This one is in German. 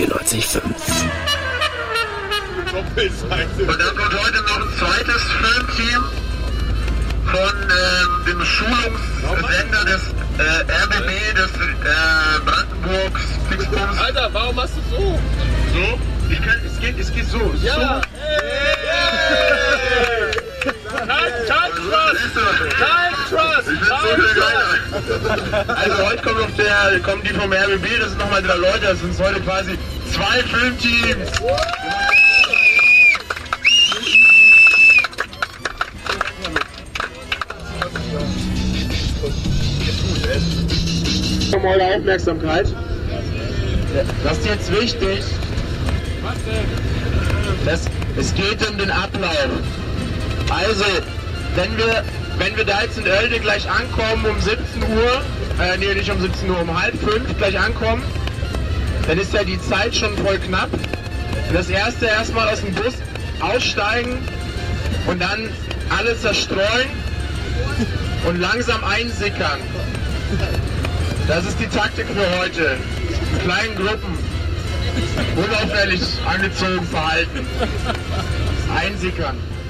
94.5. Und dann kommt heute noch ein zweites Filmteam von dem Schulungssender des RBB, des Brandenburgs Fixbums. Alter, warum machst du so? So? Es geht so. Ja! Kein Trust! Ich bin so viel geiler. Also heute kommen die vom RBB, das sind nochmal 3 Leute, das sind heute quasi 2 Filmteams. Um eure Aufmerksamkeit. Das ist jetzt wichtig. Was denn? Es geht um den Ablauf. Also, wenn wir da jetzt in Oelde gleich ankommen um 17 Uhr, nee, nicht um 17 Uhr, um 4:30 gleich ankommen, dann ist ja die Zeit schon voll knapp. Und das erste erstmal aus dem Bus aussteigen und dann alle zerstreuen und langsam einsickern. Das ist die Taktik für heute. In kleinen Gruppen. Unauffällig angezogen verhalten. Einsickern.